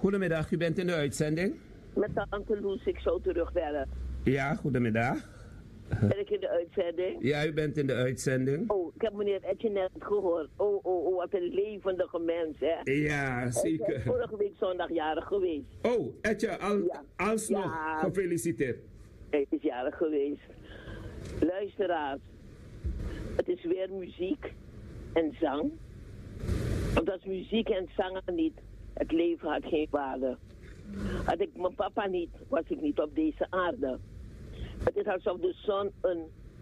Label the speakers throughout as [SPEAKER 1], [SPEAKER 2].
[SPEAKER 1] Goedemiddag, u bent in de uitzending?
[SPEAKER 2] Met tante Loes, ik zou terugbellen.
[SPEAKER 1] Ja, goedemiddag.
[SPEAKER 2] Ben ik in de uitzending?
[SPEAKER 1] Ja, u bent in de uitzending.
[SPEAKER 2] Oh, ik heb meneer Etje net gehoord. Oh, wat een levendige mens, hè?
[SPEAKER 1] Ja, zeker.
[SPEAKER 2] Hij is vorige week zondag jarig geweest.
[SPEAKER 1] Oh, Etje, alsnog gefeliciteerd.
[SPEAKER 2] Hij is jarig geweest. Luisteraars, het is weer muziek en zang. Want als muziek en zang niet, het leven had geen waarde. Had ik mijn papa niet, was ik niet op deze aarde. Het is alsof de zon een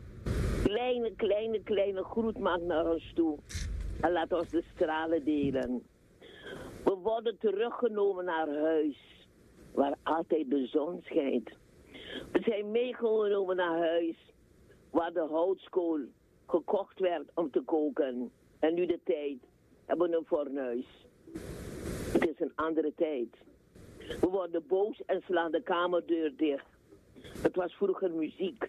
[SPEAKER 2] kleine groet maakt naar ons toe. En laat ons de stralen delen. We worden teruggenomen naar huis, waar altijd de zon schijnt. We zijn meegenomen naar huis, waar de houtskool gekocht werd om te koken. En nu de tijd hebben we een fornuis. Het is een andere tijd. We worden boos en slaan de kamerdeur dicht. Het was vroeger muziek.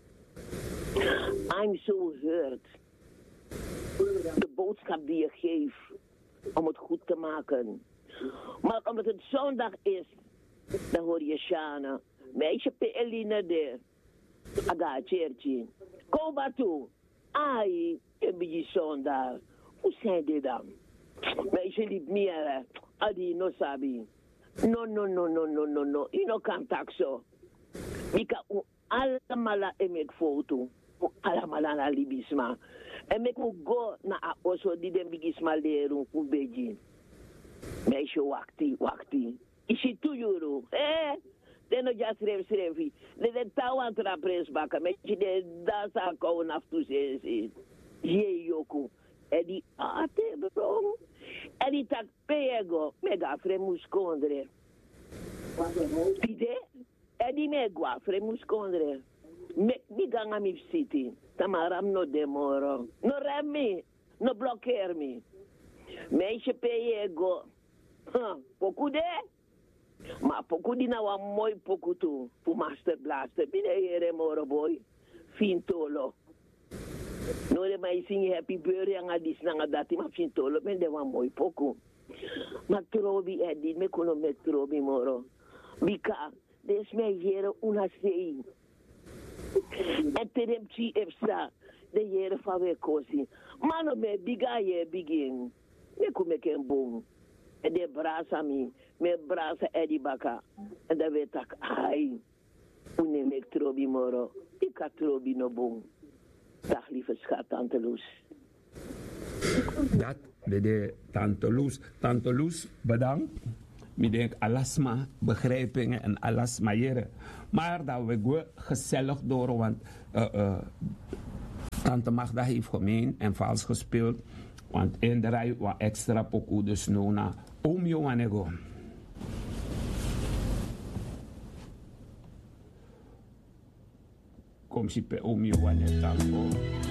[SPEAKER 2] I'm so hurt. De boodschap die je geeft om het goed te maken. Maar omdat het zondag is, dan hoor je Shana. Meisje pe Eline de. Aga cherchi. Koba toe. Ai, en bij je zondag. Hoe zijn die dan? Meisje liep meer. Adi no sabi. No. Je no kan tak zo. Mika allemaal emek foto. Allemaal na libisma. En mek go na oso die den bigisma leren ku beji. Meisje wakti. Isi tu euro. Den no just schreef. De tawan tra presbaka. Meisje de dasa kou naftu se. Je yoku. E di ate bro. E di tak pego. Mega fremus kondre. Pide? E di megua fremus kondre. Mi ganga mi city. Tamaram no demoro. No remmi. No blokkeermi. Meisje pego. Poku de? Ma poku di na wa mooi poku tu. Fu master blaster. Pide here moro boy. Fintolo. No de mai sing happy birthday nga dis nga dati ma fintolo. Men de wa mooi poku. Ma trobi edit me kono me trobi moro. Bika. Des mij here una sei. En terem chi efsa. De here fa we kosi. Mano me biga ye begin. Me kume ken boom. En de brasa mi. Me brasa edi baka. En dan weet ik, ai. Une me trobi moro. Ik ha trobi no boom. Dag lieve schat, tante Loes.
[SPEAKER 1] Dat bij de tante Loes. Tante Loes, bedankt. Ik denk alasma begrijpingen en alasma jere. Maar dat we gezellig door, want tante Magda heeft gemeen en vals gespeeld. Want in de rij wat extra pokoe dus nona. Oom Johanego. Kom je bij oom Johanego.